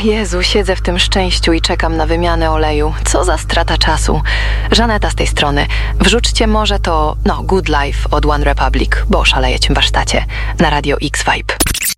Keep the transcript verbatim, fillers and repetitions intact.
Jezu, siedzę w tym szczęściu i czekam na wymianę oleju. Co za strata czasu. Żaneta z tej strony. Wrzućcie może to, no, Good Life od One Republic, bo oszalejecie w warsztacie. Na Radio X Vibe.